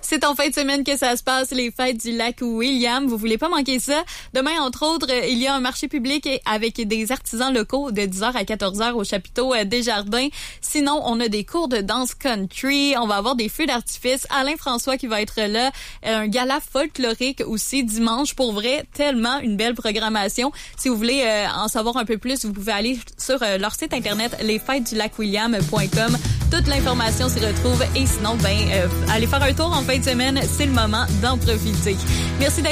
C'est en fin de semaine que ça se passe, les fêtes du lac William. Vous voulez pas manquer ça. Demain, entre autres, il y a un marché public avec des artisans locaux de 10h à 14h au chapiteau Desjardins. Sinon, on a des cours de danse country. On va avoir des feux d'artifice. Alain François qui va être là. Un gala folklorique aussi dimanche. Pour vrai, tellement une belle programmation. Si vous voulez en savoir un peu plus, vous pouvez aller sur leur site internet lesfêtesdulacwilliam.com. Toute l'information s'y retrouve. Et sinon, allez faire un tour en fin de semaine. C'est le moment d'en profiter. Merci d'être